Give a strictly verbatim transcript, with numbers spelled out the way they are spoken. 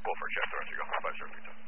Wolf for Chester, Chicago, five zero three two.